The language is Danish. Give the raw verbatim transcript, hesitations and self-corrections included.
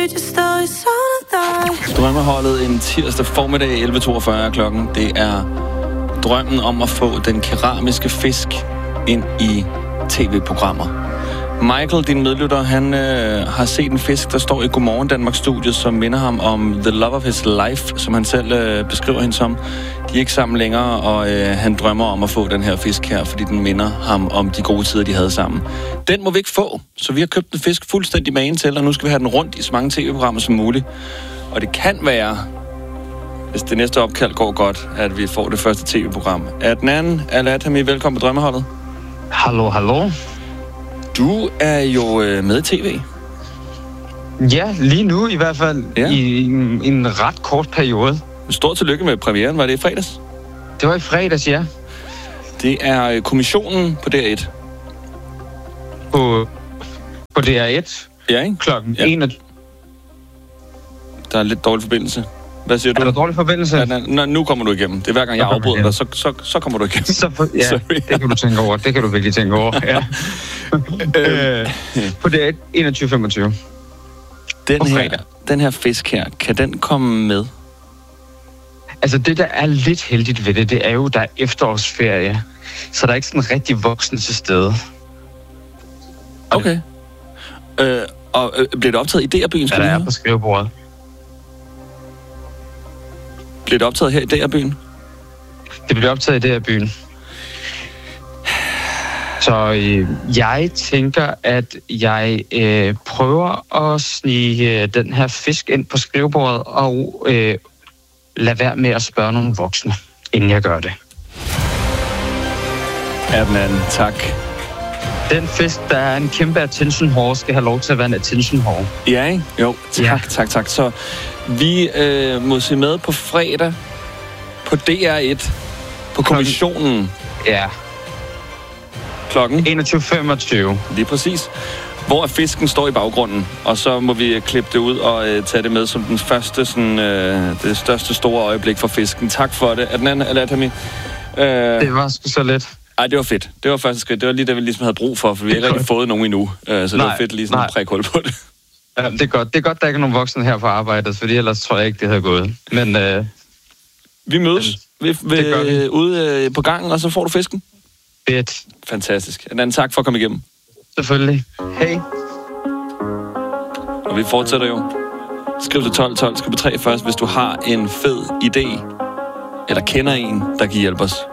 Drømmeholdet en tirsdag formiddag elleve toogfyrre klokken. Det er drømmen om at få den keramiske fisk ind i tv-programmer. Michael, din medlytter, han øh, har set en fisk, der står i Godmorgen Danmark-studiet, som minder ham om the love of his life, som han selv øh, beskriver hende som. De er ikke sammen længere, og øh, han drømmer om at få den her fisk her, fordi den minder ham om de gode tider, de havde sammen. Den må vi ikke få, så vi har købt en fisk fuldstændig magen til, og nu skal vi have den rundt i så mange tv-programmer som muligt. Og det kan være, hvis det næste opkald går godt, at vi får det første tv-program. Adnan Al-Atami, velkommen på Drømmeholdet. Hallo, hallo. Du er jo øh, med i tv. Ja, lige nu i hvert fald. Ja. I en, en ret kort periode. Stort tillykke med premieren. Var det i fredags? Det var i fredags, ja. Det er øh, kommissionen på D R et. På, på D R et? Ja, ikke? Klokken ja. enogtyve. Der er lidt dårlig forbindelse. Hvad siger du? Er der dårlig forbindelse? Ja, na, nu kommer du igennem. Det er hver gang, jeg afbryder dig, så, så, så kommer du igennem. Så for, ja, det kan du tænke over. Det kan du virkelig tænke over, ja. øh, på D R et enogtyve femogtyve. Den her, den her fisk her, kan den komme med? Altså, det, der er lidt heldigt ved det, det er jo, der er efterårsferie. Så der er ikke sådan rigtig voksne til stede. Okay. Øh, og øh, bliver det optaget i D R-byen? Ja, der er på skrivebordet. Bliver det optaget her i D R-byen? Det bliver optaget i D R-byen. Så øh, jeg tænker, at jeg øh, prøver at snige øh, den her fisk ind på skrivebordet og øh, lade være med at spørge nogle voksne, inden jeg gør det. Adnan, tak. Den fisk, der er en kæmpe attention whore, skal have lov til at være en attention whore. Ja, ikke? Jo, tak, ja. tak, tak. Så vi øh, må se med på fredag på D R et på kommissionen. Ja. Klokken? enogtyve femogtyve. Lige præcis. Hvor fisken står i baggrunden, og så må vi klippe det ud og øh, tage det med som den første, sådan, øh, det største store øjeblik for fisken. Tak for det. Adnan Al-Atami. Øh, det var sgu så let. Ej, det var fedt. Det var første skridt. Det var lige det, vi ligesom havde brug for, for vi har ikke rigtig fået nogen endnu. Øh, så nej, det var fedt lige sådan at prikke hul på det. Ja, det er godt. Det er godt, der ikke er nogen voksne her på arbejdet, fordi ellers tror jeg ikke, det havde gået. Men øh, vi mødes vi, vi, vi. ude øh, på gangen, og så får du fisken. Fedt. Fantastisk. Adnan, tak for at komme igennem. Selvfølgelig. Hej. Og vi fortsætter jo. Skriv til tolv tolv. Skriv på tre først, hvis du har en fed idé, eller kender en, der kan hjælpe os.